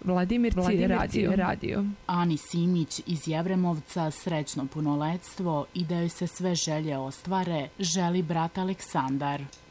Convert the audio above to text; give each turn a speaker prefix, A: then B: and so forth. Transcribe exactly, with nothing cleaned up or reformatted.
A: Vladimirci radio. radio.
B: Ani Simić iz Jevremovca srećno punoletstvo i da joj se sve želje ostvare želi brat Aleksandar.